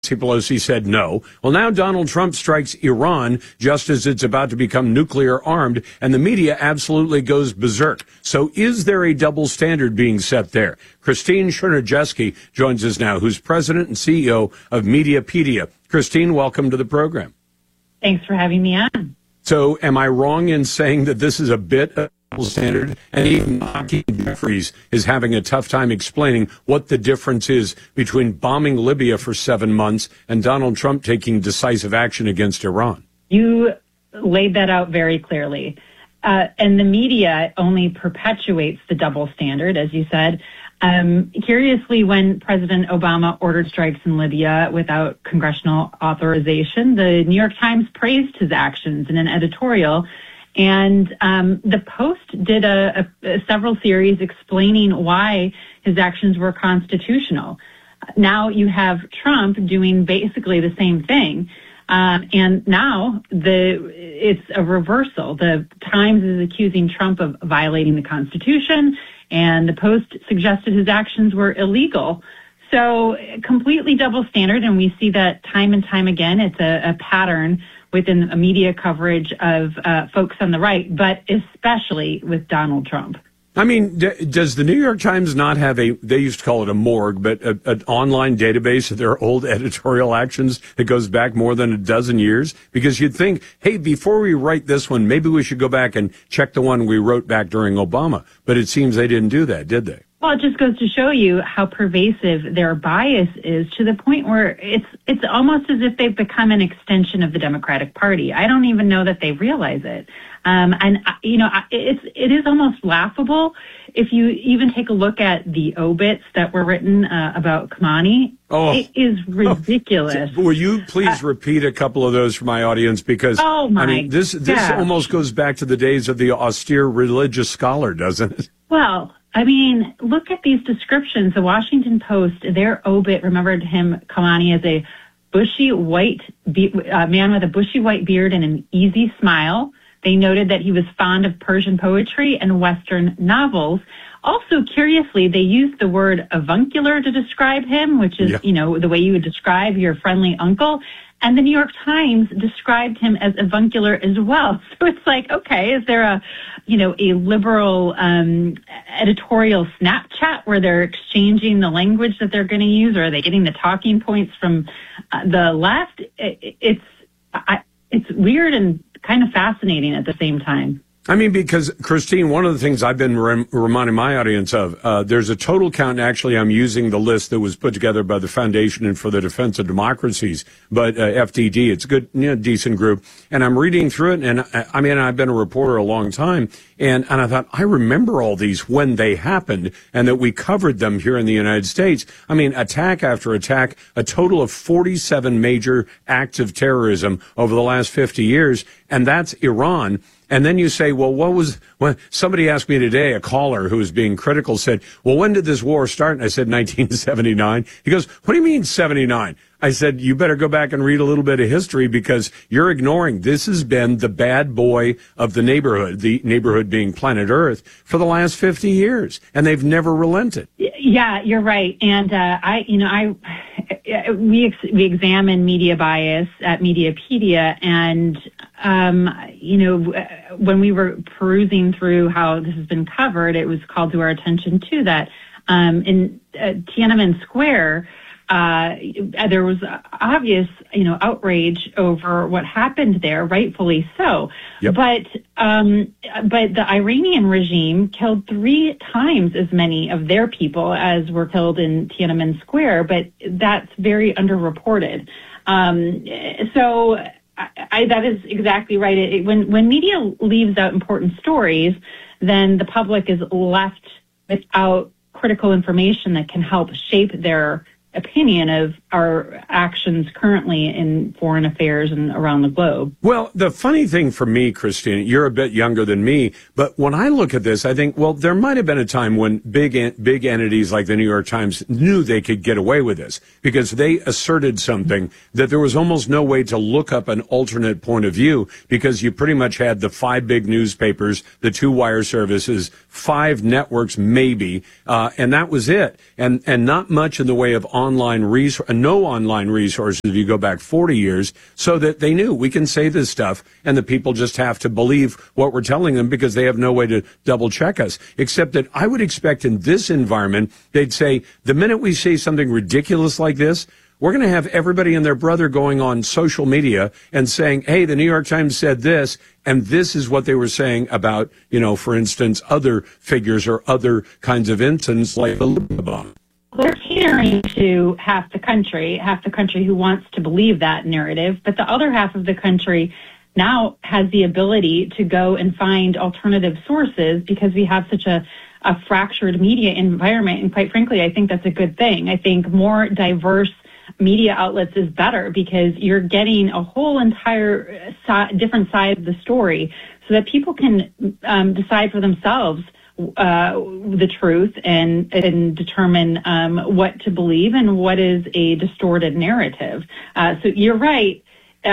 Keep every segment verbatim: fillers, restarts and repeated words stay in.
Pelosi said no. Well, now Donald Trump strikes Iran just as it's about to become nuclear armed, and the media absolutely goes berserk. So is there a double standard being set there? Christine Chernyshevsky joins us now, who's president and C E O of Mediapedia. Christine, welcome to the program. Thanks for having me on. So am I wrong in saying that this is a bit of a double standard? And even Hakeem Jeffries is having a tough time explaining what the difference is between bombing Libya for seven months and Donald Trump taking decisive action against Iran. You laid that out very clearly. Uh, and the media only perpetuates the double standard, as you said. Um, curiously, when President Obama ordered strikes in Libya without congressional authorization, the New York Times praised his actions in an editorial. And um, the Post did a, a, a several series explaining why his actions were constitutional. Now you have Trump doing basically the same thing. Um, and now the it's a reversal. The Times is accusing Trump of violating the Constitution, and the Post suggested his actions were illegal. So completely double standard, and we see that time and time again. It's a, a pattern within a media coverage of uh, folks on the right, but especially with Donald Trump. I mean, d- does the New York Times not have a, they used to call it a morgue, but a, an online database of their old editorial actions that goes back more than a dozen years? Because you'd think, hey, before we write this one, maybe we should go back and check the one we wrote back during Obama. But it seems they didn't do that, did they? Well, it just goes to show you how pervasive their bias is, to the point where it's it's almost as if they've become an extension of the Democratic Party. I don't even know that they realize it. Um, and, you know, it's, it is almost laughable if you even take a look at the obits that were written uh, about Khamenei. Oh. It is ridiculous. Oh. Will you please uh, repeat a couple of those for my audience? Because, oh my I mean, this, this gosh. almost goes back to the days of the austere religious scholar, doesn't it? Well, I mean, look at these descriptions. The Washington Post, their obit remembered him, Khamenei, as a bushy white be- uh, man with a bushy white beard and an easy smile. They noted that he was fond of Persian poetry and Western novels. Also, curiously, they used the word avuncular to describe him, which is, yeah. you know, the way you would describe your friendly uncle. And the New York Times described him as avuncular as well. So it's like, okay, is there a, you know, a liberal um, editorial Snapchat where they're exchanging the language that they're going to use, or are they getting the talking points from uh, the left? It, it's I, it's weird and kind of fascinating at the same time. I mean, because, Christine, one of the things I've been rem- reminding my audience of, uh, there's a total count, and actually I'm using the list that was put together by the Foundation for the Defense of Democracies, but uh, F D D, it's a good, you know, decent group, and I'm reading through it, and I, I mean, I've been a reporter a long time, and, and I thought, I remember all these when they happened, and that we covered them here in the United States. I mean, attack after attack, a total of forty-seven major acts of terrorism over the last fifty years, and that's Iran. And then you say, well, what was, when somebody asked me today, a caller who was being critical said, well, when did this war start? And I said, nineteen seventy-nine. He goes, what do you mean seventy-nine? I said, you better go back and read a little bit of history, because you're ignoring, this has been the bad boy of the neighborhood, the neighborhood being planet Earth, for the last fifty years. And they've never relented. Yeah, you're right. And, uh, I, you know, I, we, ex- we examine media bias at Mediapedia, and, um, you know, when we were perusing through how this has been covered, it was called to our attention too that, um, in uh, Tiananmen Square, Uh, there was obvious, you know, outrage over what happened there, rightfully so. Yep. But um, but the Iranian regime killed three times as many of their people as were killed in Tiananmen Square, but that's very underreported. Um, so I, I, that is exactly right. It, it, when when media leaves out important stories, then the public is left without critical information that can help shape their opinion of our actions currently in foreign affairs and around the globe. Well, the funny thing for me, Christine, you're a bit younger than me, but when I look at this, I think, well, there might have been a time when big big entities like the New York Times knew they could get away with this, because they asserted something that there was almost no way to look up an alternate point of view, because you pretty much had the five big newspapers, the two wire services, five networks maybe, uh, and that was it. And and not much in the way of online res- no online resources if you go back forty years, so that they knew we can say this stuff and the people just have to believe what we're telling them because they have no way to double check us. Except that I would expect in this environment, they'd say, the minute we say something ridiculous like this, we're going to have everybody and their brother going on social media and saying, hey, the New York Times said this, and this is what they were saying about, you know, for instance, other figures or other kinds of incidents like the Libya bomb. They're catering to half the country, half the country who wants to believe that narrative, but the other half of the country now has the ability to go and find alternative sources because we have such a, a fractured media environment. And quite frankly, I think that's a good thing. I think more diverse media outlets is better because you're getting a whole entire si- different side of the story so that people can um, decide for themselves uh, the truth and, and determine um, what to believe and what is a distorted narrative. Uh, so you're right.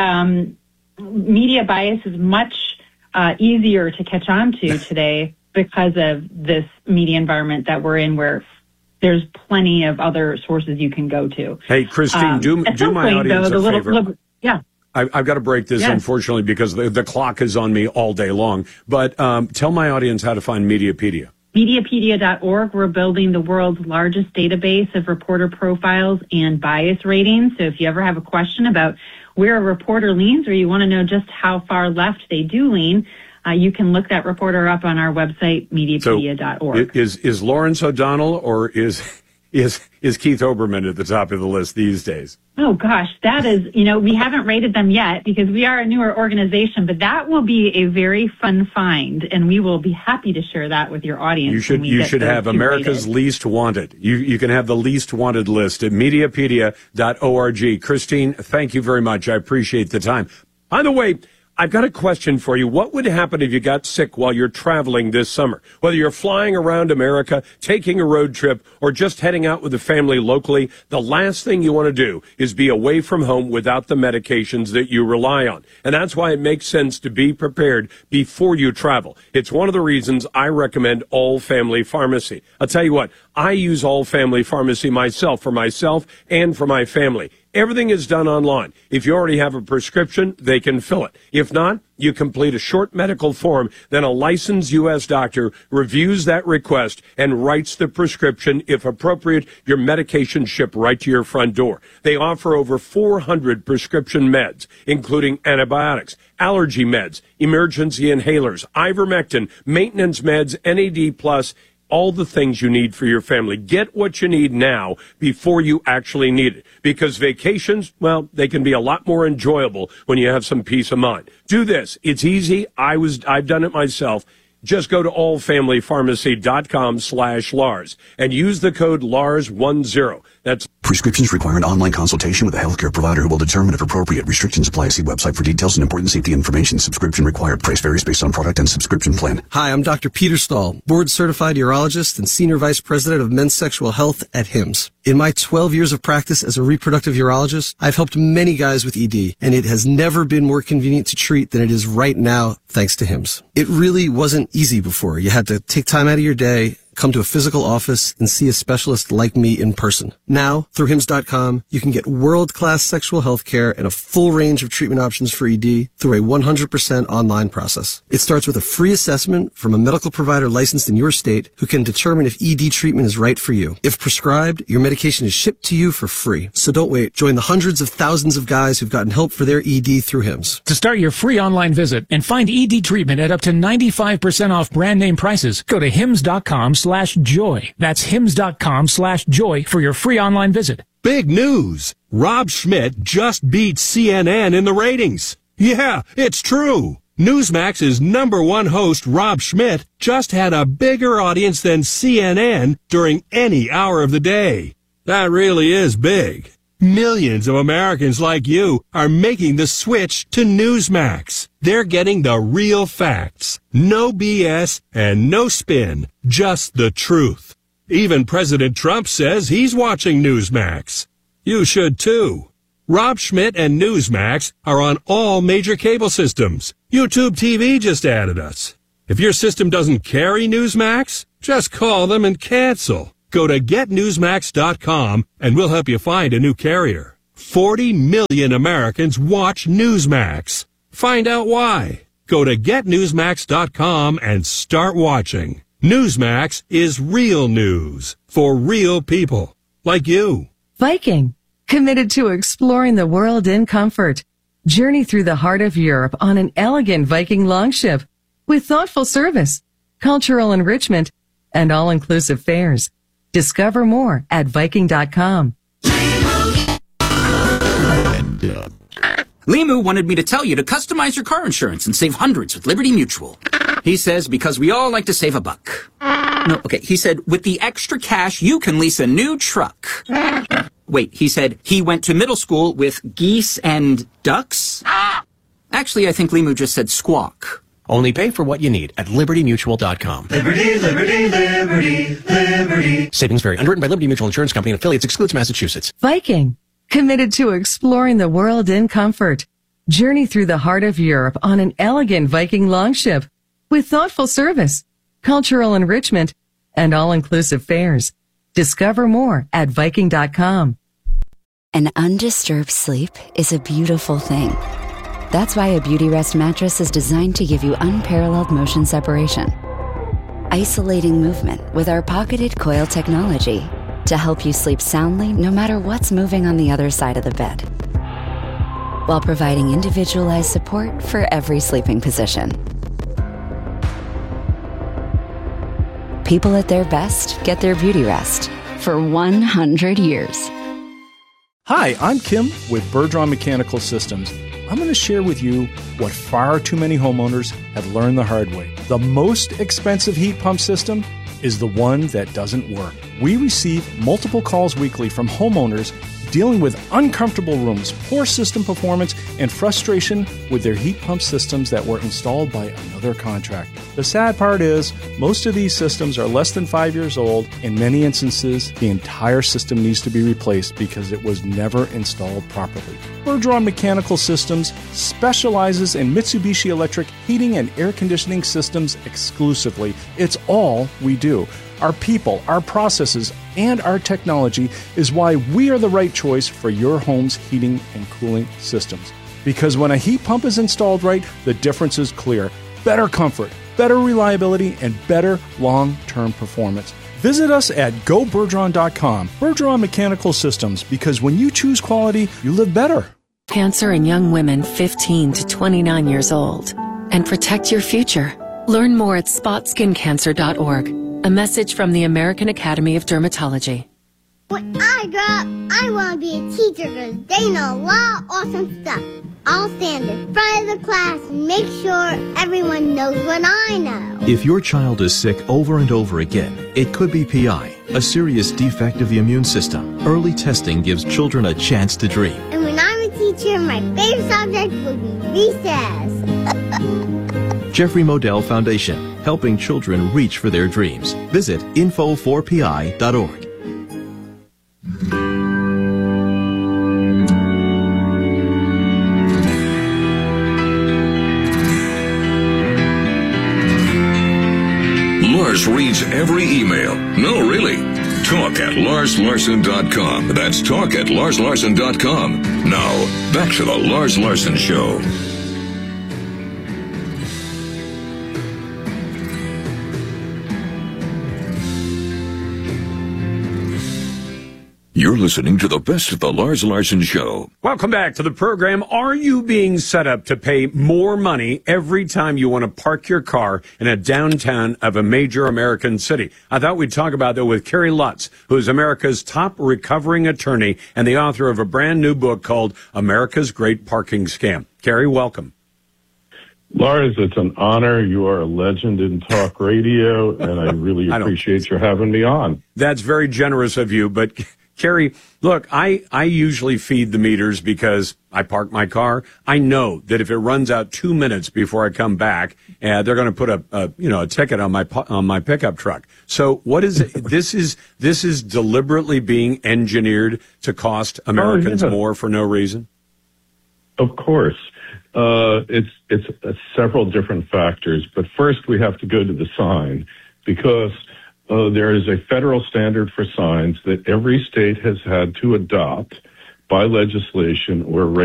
Um, media bias is much uh, easier to catch on to today because of this media environment that we're in where there's plenty of other sources you can go to. Hey, Christine, um, do, do my point, audience though, a little, favor. little, yeah. I, I've got to break this, yes. unfortunately, because the, the clock is on me all day long. But um, tell my audience how to find Mediapedia. Mediapedia dot org. We're building the world's largest database of reporter profiles and bias ratings. So if you ever have a question about where a reporter leans or you want to know just how far left they do lean, Uh, you can look that reporter up on our website, Mediapedia dot org. So is is Lawrence O'Donnell or is is is Keith Olbermann at the top of the list these days? Oh gosh, that is, you know, we haven't rated them yet because we are a newer organization, but that will be a very fun find, and we will be happy to share that with your audience. You should you should have America's rated. Least Wanted. You you can have the least wanted list at Mediapedia dot org. Christine, thank you very much. I appreciate the time. By the way, I've got a question for you. What would happen if you got sick while you're traveling this summer? Whether you're flying around America, taking a road trip, or just heading out with the family locally, the last thing you want to do is be away from home without the medications that you rely on. And that's why it makes sense to be prepared before you travel. It's one of the reasons I recommend All Family Pharmacy. I'll tell you what, I use All Family Pharmacy myself, for myself and for my family. Everything is done online. If you already have a prescription, they can fill it. If not, you complete a short medical form, then a licensed U S doctor reviews that request and writes the prescription. If appropriate, your medication shipped right to your front door. They offer over four hundred prescription meds, including antibiotics, allergy meds, emergency inhalers, ivermectin, maintenance meds, N A D plus, all the things you need for your family. Get what you need now before you actually need it. Because vacations, well, they can be a lot more enjoyable when you have some peace of mind. Do this. It's easy. I was, I've done it myself. Just go to allfamilypharmacy.com slash Lars and use the code Lars ten. That's prescriptions require an online consultation with a healthcare provider who will determine if appropriate. Restrictions apply. See website for details and important safety information. Subscription required. Price varies based on product and subscription plan. Hi, I'm Doctor Peter Stahl, board-certified urologist and Senior Vice President of Men's Sexual Health at Hims. In my twelve years of practice as a reproductive urologist, I've helped many guys with E D, and it has never been more convenient to treat than it is right now, thanks to Hims. It really wasn't easy before. You had to take time out of your day, come to a physical office, and see a specialist like me in person. Now, through hims dot com, you can get world-class sexual health care and a full range of treatment options for E D through a one hundred percent online process. It starts with a free assessment from a medical provider licensed in your state who can determine if E D treatment is right for you. If prescribed, your medication is shipped to you for free. So don't wait. Join the hundreds of thousands of guys who've gotten help for their E D through Hims. To start your free online visit and find E D treatment at up to ninety-five percent off brand name prices, go to hims dot com slash joy. That's hims dot com slash joy for your free online visit. Big news! Rob Schmidt just beat C N N in the ratings. Yeah, it's true. Newsmax's number one host, Rob Schmidt, just had a bigger audience than C N N during any hour of the day. That really is big. Millions of Americans like you are making the switch to Newsmax. They're getting the real facts. No B S and no spin. Just the truth. Even President Trump says he's watching Newsmax. You should too. Rob Schmidt and Newsmax are on all major cable systems. YouTube T V just added us. If your system doesn't carry Newsmax, just call them and cancel. Go to get newsmax dot com and we'll help you find a new carrier. forty million Americans watch Newsmax. Find out why. Go to get newsmax dot com and start watching. Newsmax is real news for real people like you. Viking, committed to exploring the world in comfort. Journey through the heart of Europe on an elegant Viking longship with thoughtful service, cultural enrichment, and all-inclusive fares. Discover more at Viking dot com. Limu wanted me to tell you to customize your car insurance and save hundreds with Liberty Mutual. He says because we all like to save a buck. No, okay, he said with the extra cash you can lease a new truck. Wait, he said he went to middle school with geese and ducks? Actually, I think Limu just said squawk. Only pay for what you need at liberty mutual dot com. Liberty, liberty, liberty, liberty. Savings vary. Underwritten by Liberty Mutual Insurance Company and affiliates. Excludes Massachusetts. Viking, committed to exploring the world in comfort. Journey through the heart of Europe on an elegant Viking longship with thoughtful service, cultural enrichment, and all-inclusive fares. Discover more at Viking dot com. An undisturbed sleep is a beautiful thing. That's why a Beauty Rest mattress is designed to give you unparalleled motion separation. Isolating movement with our pocketed coil technology to help you sleep soundly no matter what's moving on the other side of the bed, while providing individualized support for every sleeping position. People at their best get their Beauty Rest for one hundred years. Hi, I'm Kim with Bergeron Mechanical Systems. I'm going to share with you what far too many homeowners have learned the hard way. The most expensive heat pump system is the one that doesn't work. We receive multiple calls weekly from homeowners dealing with uncomfortable rooms, poor system performance, and frustration with their heat pump systems that were installed by another contractor. The sad part is, most of these systems are less than five years old. In many instances, the entire system needs to be replaced because it was never installed properly. Bergeron Mechanical Systems specializes in Mitsubishi Electric heating and air conditioning systems exclusively. It's all we do. Our people, our processes, and our technology is why we are the right choice for your home's heating and cooling systems. Because when a heat pump is installed right, the difference is clear. Better comfort, better reliability, and better long-term performance. Visit us at go bergeron dot com. Bergeron Mechanical Systems, because when you choose quality, you live better. Cancer in young women fifteen to twenty-nine years old. And protect your future. Learn more at spot skin cancer dot org. A message from the American Academy of Dermatology. When I grow up, I want to be a teacher because they know a lot of awesome stuff. I'll stand in front of the class and make sure everyone knows what I know. If your child is sick over and over again, it could be P I, a serious defect of the immune system. Early testing gives children a chance to dream. And when I'm a teacher, my favorite subject will be recess. Jeffrey Modell Foundation, helping children reach for their dreams. Visit info four p i dot org. Lars reads every email. No, really. Talk at lars larson dot com. That's talk at lars larson dot com. Now, back to the Lars Larson Show. You're listening to the best of the Lars Larson Show. Welcome back to the program. Are you being set up to pay more money every time you want to park your car in a downtown of a major American city? I thought we'd talk about that with Kerry Lutz, who is America's top recovering attorney and the author of a brand new book called America's Great Parking Scam. Kerry, welcome. Lars, it's an honor. You are a legend in talk radio, and I really appreciate your having me on. That's very generous of you, but Kerry, look, I, I usually feed the meters because I park my car. I know that if it runs out two minutes before I come back, uh, they're going to put a, a you know a ticket on my on my pickup truck. So what is it? this is this is deliberately being engineered to cost Americans oh, yeah. more for no reason? Of course. Uh, it's it's uh, several different factors, but first we have to go to the sign because uh, there is a federal standard for signs that every state has had to adopt by legislation or